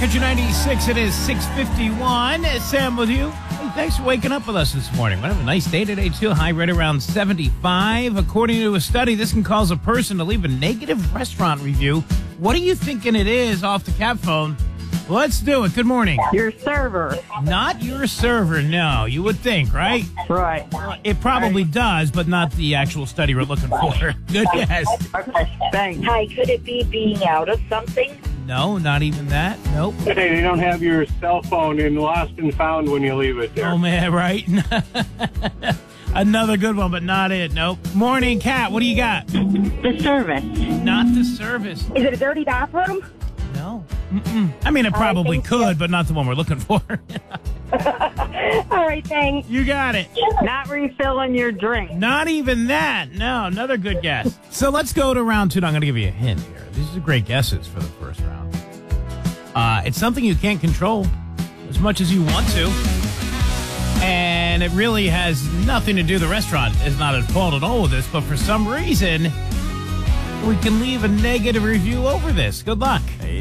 Country 96, it is 6:51. Sam with you. Hey, thanks for waking up with us this morning. We're having a nice day today, too. High right around 75. According to a study, this can cause a person to leave a negative restaurant review. What are you thinking it is off the cap phone? Let's do it. Good morning. Your server. Not your server, no. You would think, right? Right. It probably does, but not the actual study we're looking for. Good guess. Okay, thanks. Hi, could it be being out of something? No, not even that. Nope. Hey, they don't have your cell phone in lost and found when you leave it there. Oh, man, right? Another good one, but not it. Nope. Morning, Kat. What do you got? The service. Not the service. Is it a dirty bathroom? No. I mean, it probably thank could, you. but not the one we're looking for. All right, thanks. You got it. Not refilling your drink. Not even that. No, another good guess. So let's go to round two. Now, I'm going to give you a hint here. These are great guesses for the first round. It's something you can't control as much as you want to. And it really has nothing to do. The restaurant is not at fault at all with this, but for some reason, we can leave a negative review over this. Good luck.